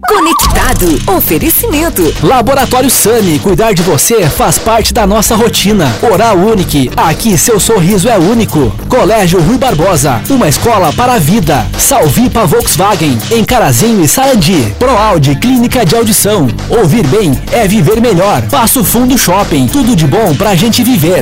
Conectado. Oferecimento. Laboratório Sani. Cuidar de você faz parte da nossa rotina. Oral Unique. Aqui seu sorriso é único. Colégio Rui Barbosa. Uma escola para a vida. Salvipa Volkswagen. Em Carazinho e Sarandi. ProAudio Clínica de Audição. Ouvir bem é viver melhor. Passo Fundo Shopping. Tudo de bom pra gente viver.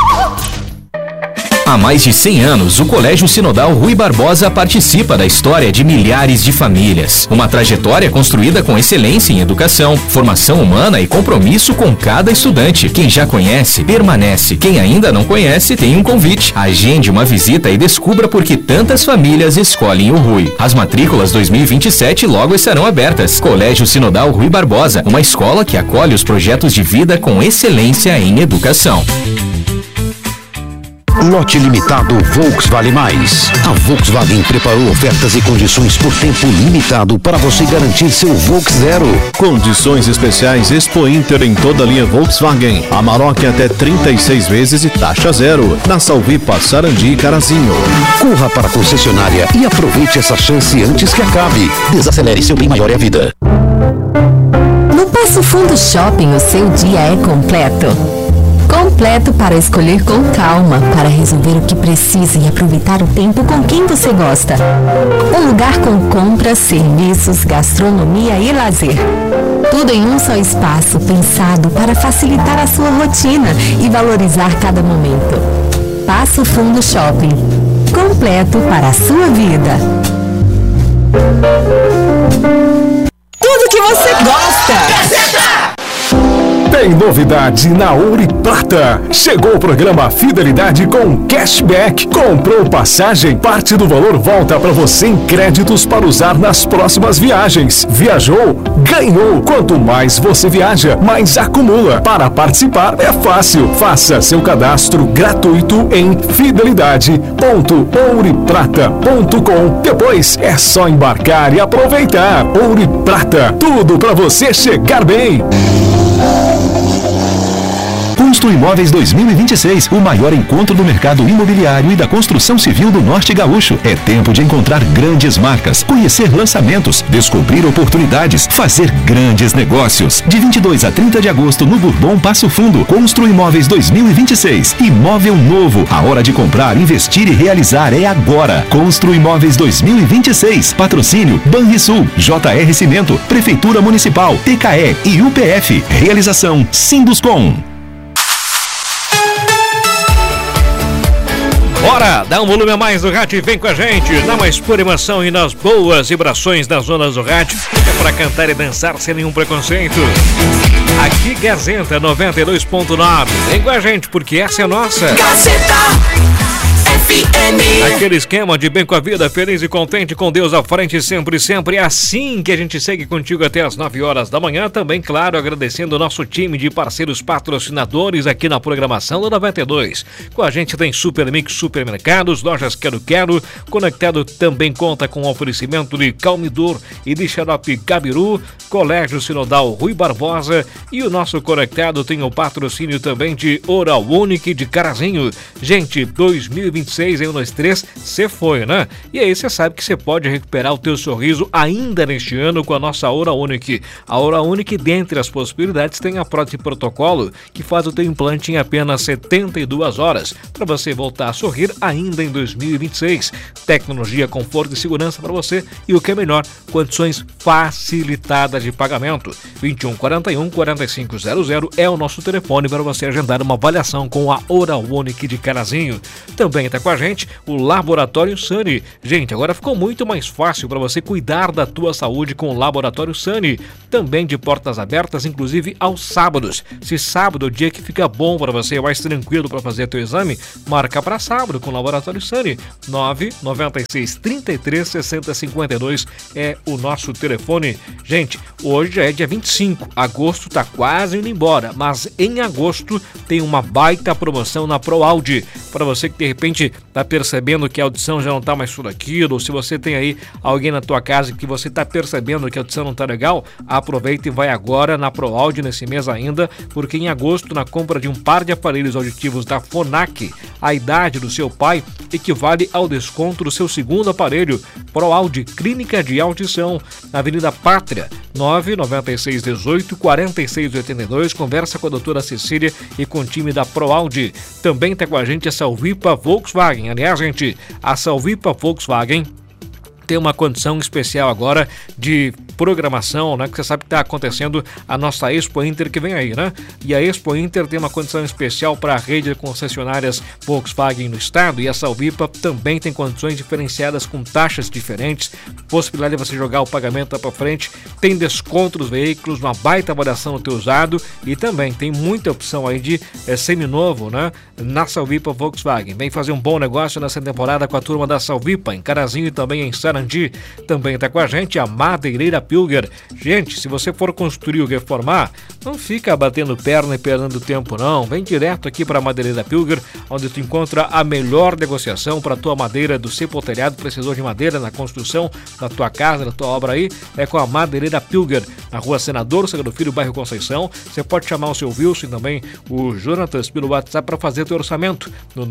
Há mais de 100 anos, o Colégio Sinodal Rui Barbosa participa da história de milhares de famílias. Uma trajetória construída com excelência em educação, formação humana e compromisso com cada estudante. Quem já conhece, permanece. Quem ainda não conhece, tem um convite. Agende uma visita e descubra por que tantas famílias escolhem o Rui. As matrículas 2027 logo estarão abertas. Colégio Sinodal Rui Barbosa, uma escola que acolhe os projetos de vida com excelência em educação. Lote limitado Volkswagen Mais. A Volkswagen preparou ofertas e condições por tempo limitado para você garantir seu Volks Zero. Condições especiais Expo Inter em toda a linha Volkswagen. Amarok até 36 vezes e taxa zero. Na Salvipa, Sarandi e Carazinho. Corra para a concessionária e aproveite essa chance antes que acabe. Desacelere, seu bem maior é a vida. No Passo Fundo Shopping, o seu dia é completo. Completo para escolher com calma, para resolver o que precisa e aproveitar o tempo com quem você gosta. Um lugar com compras, serviços, gastronomia e lazer. Tudo em um só espaço, pensado para facilitar a sua rotina e valorizar cada momento. Passo Fundo Shopping. Completo para a sua vida. Tudo que você gosta. Gazeta! Tem novidade na Ouro e Prata. Chegou o programa Fidelidade com cashback. Comprou passagem? Parte do valor volta para você em créditos para usar nas próximas viagens. Viajou? Ganhou! Quanto mais você viaja, mais acumula. Para participar é fácil. Faça seu cadastro gratuito em fidelidade.ouroeprata.com. Depois é só embarcar e aproveitar. Ouro e Prata, tudo para você chegar bem. Constru Imóveis 2026, o maior encontro do mercado imobiliário e da construção civil do Norte Gaúcho. É tempo de encontrar grandes marcas, conhecer lançamentos, descobrir oportunidades, fazer grandes negócios. De 22 a 30 de agosto no Bourbon Passo Fundo. Constru Imóveis 2026. Imóvel novo. A hora de comprar, investir e realizar é agora. Constru Imóveis 2026. Patrocínio Banrisul, JR Cimento, Prefeitura Municipal, TKE e UPF. Realização Sinduscom. Bora, dá um volume a mais no rádio e vem com a gente. Dá mais pura emoção e nas boas vibrações das zonas do rádio. É pra cantar e dançar sem nenhum preconceito. Aqui Gazeta 92.9. Vem com a gente porque essa é a nossa Gazeta FM. Aquele esquema de bem com a vida, feliz e contente com Deus à frente sempre, sempre. É assim que a gente segue contigo até as 9 horas da manhã. Também, claro, agradecendo o nosso time de parceiros patrocinadores aqui na programação do 92. Com a gente tem Super Mix Supermercados, Lojas Quero Quero. Conectado também conta com o oferecimento de Calmidor e de Xarope Gabiru, Colégio Sinodal Rui Barbosa. E o nosso conectado tem o patrocínio também de Oral Unique de Carazinho. Gente, 2026 em 1, 2, 3, você foi, né? E aí você sabe que você pode recuperar o teu sorriso ainda neste ano com a nossa Oral Unique. A Oral Unique, dentre as possibilidades, tem a prótese protocolo, que faz o teu implante em apenas 72 horas, para você voltar a sorrir ainda em 2026. Tecnologia, conforto e segurança para você e o que é melhor, condições facilitadas de pagamento. 2141-4500 é o nosso telefone para você agendar uma avaliação com a Oral Unique de Carazinho. Também está com a gente o Laboratório Sani. Gente, agora ficou muito mais fácil para você cuidar da tua saúde com o Laboratório Sani. Também de portas abertas, inclusive aos sábados. Se sábado é o dia que fica bom para você, mais tranquilo para fazer teu exame, marca para sábado com o Laboratório Sani. 996 33 60 52 é o nosso telefone. Gente, hoje já é dia 25. Agosto tá quase indo embora, mas em agosto tem uma baita promoção na ProAudio. Para você que de repente está percebendo que a audição já não está mais tudo aquilo, ou se você tem aí alguém na tua casa que você está percebendo que a audição não está legal, aproveita e vai agora na ProAudio nesse mês ainda, porque em agosto, na compra de um par de aparelhos auditivos da Phonak, a idade do seu pai equivale ao desconto do seu segundo aparelho. ProAudio, Clínica de Audição, na Avenida Pátria, 996184682. Conversa com a doutora Cecília e com o time da ProAudio. Também está com a gente a Salvipa Volkswagen. Aliás, gente, a Salvipa Volkswagen tem uma condição especial agora de programação, né? Que você sabe que está acontecendo a nossa Expo Inter que vem aí, né? E a Expo Inter tem uma condição especial para a rede de concessionárias Volkswagen no estado, e a Salvipa também tem condições diferenciadas com taxas diferentes, possibilidade de você jogar o pagamento para frente, tem desconto dos veículos, uma baita avaliação no teu usado, e também tem muita opção aí de seminovo, né? Na Salvipa Volkswagen. Vem fazer um bom negócio nessa temporada com a turma da Salvipa, em Carazinho e também em Sarandi. Também está com a gente a Madeireira Pilger. Gente, se você for construir ou reformar, não fica batendo perna e perdendo tempo não. Vem direto aqui para a Madeireira Pilger, onde tu encontra a melhor negociação para a tua madeira do seu telhado. Precisou de madeira na construção da tua casa, da tua obra aí, é com a Madeireira Pilger, na Rua Senador Sagredo Filho, bairro Conceição. Você pode chamar o seu Wilson e também o Jonatas pelo WhatsApp para fazer teu orçamento no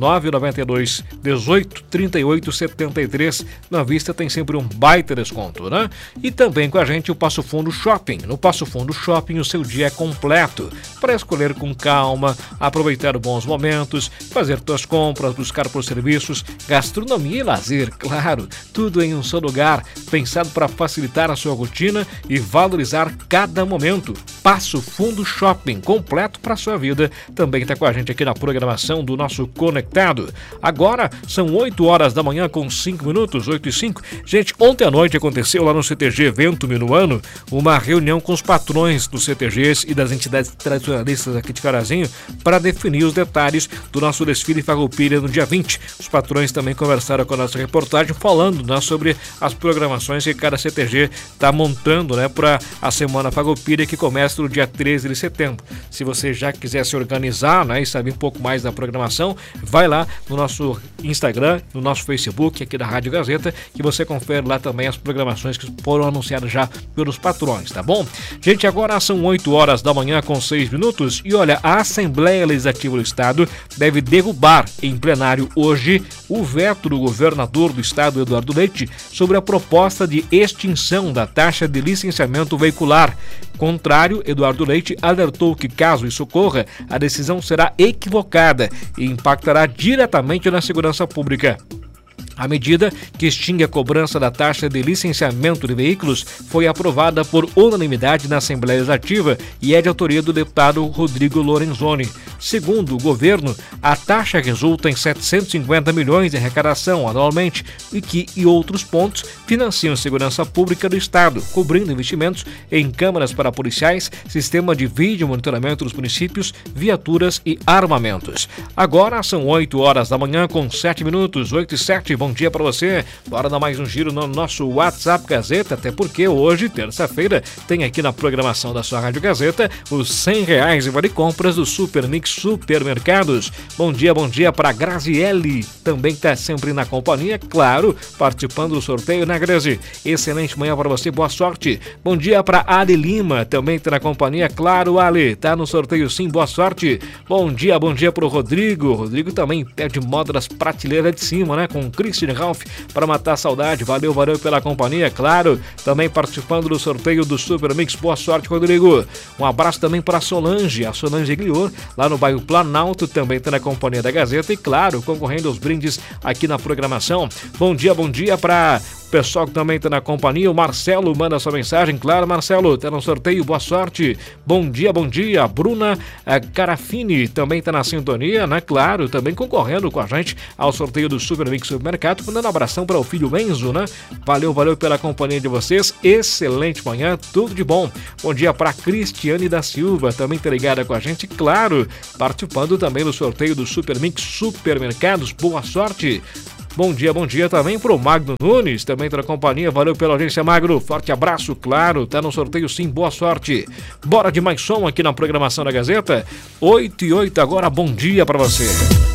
992 18 38 73. Na vista tem sempre um baita desconto, né? E também com a gente o Passo Fundo Shopping. No Passo Fundo Shopping o seu dia é completo para escolher com calma, aproveitar bons momentos, fazer suas compras, buscar por serviços, gastronomia e lazer, claro, tudo em um só lugar, pensado para facilitar a sua rotina e valorizar cada momento. Passo Fundo Shopping, completo para a sua vida. Também está com a gente aqui na programação do nosso Conectado. Agora são 8 horas da manhã com 5 minutos, 8 e 5. Gente, ontem à noite aconteceu lá no CTG Evento Minuano uma reunião com os patrões dos CTGs e das entidades tradicionalistas aqui de Carazinho para definir os detalhes do nosso desfile Farroupilha no dia 20. Os patrões também conversaram com a nossa reportagem falando, né, sobre as programações que cada CTG está montando, né, para a Semana Farroupilha, que começa no dia 13 de setembro. Se você já quiser se organizar, né, e saber um pouco mais da programação, vai lá no nosso Instagram, no nosso Facebook aqui da Rádio Gazeta, que você confere lá também as programações que foram anunciadas já pelos patrões, tá bom? Gente, agora são 8 horas da manhã com 6 minutos e olha, a Assembleia Legislativa do Estado deve derrubar em plenário hoje o veto do governador do Estado, Eduardo Leite, sobre a proposta de extinção da taxa de licenciamento veicular. Contrário, Eduardo Leite alertou que, caso isso ocorra, a decisão será equivocada e impactará diretamente na segurança pública. A medida, que extingue a cobrança da taxa de licenciamento de veículos, foi aprovada por unanimidade na Assembleia Legislativa e é de autoria do deputado Rodrigo Lorenzoni. Segundo o governo, a taxa resulta em 750 milhões de arrecadação anualmente e outros pontos financiam a segurança pública do Estado, cobrindo investimentos em câmaras para policiais, sistema de vídeo monitoramento dos municípios, viaturas e armamentos. Agora são 8 horas da manhã com 7 minutos, 8 e 7. Bom dia para você. Bora dar mais um giro no nosso WhatsApp Gazeta, até porque hoje, terça-feira, tem aqui na programação da sua Rádio Gazeta os R$100 em vale compras do Super Mix Supermercados. Bom dia para a Graziele, também está sempre na companhia, claro, participando do sorteio, né, Grazi? Excelente manhã para você, boa sorte. Bom dia para Ali Lima, também está na companhia, claro, Ali, tá no sorteio sim, boa sorte. Bom dia para o Rodrigo também pede moda das prateleiras de cima, né, com Christian Ralph para matar a saudade. Valeu pela companhia, claro. Também participando do sorteio do Super Mix. Boa sorte, Rodrigo. Um abraço também para a Solange Glior, lá no bairro Planalto, também está na companhia da Gazeta e, claro, concorrendo aos brindes aqui na programação. Bom dia para o pessoal que também está na companhia. O Marcelo manda sua mensagem. Claro, Marcelo, está no sorteio. Boa sorte. Bom dia. Bruna Carafini também está na sintonia, né? Claro, também concorrendo com a gente ao sorteio do Super Mix Supermercado. Mandando um abração para o filho Enzo, né? Valeu pela companhia de vocês. Excelente manhã, tudo de bom. Bom dia para Cristiane da Silva, também está ligada com a gente. Claro, participando também do sorteio do Super Mix Supermercados. Boa sorte. Bom dia também pro Magno Nunes, também tá na companhia, valeu pela audiência, Magno, forte abraço, claro, tá no sorteio sim, boa sorte. Bora de mais som aqui na programação da Gazeta, 8 e 8 agora, bom dia pra você.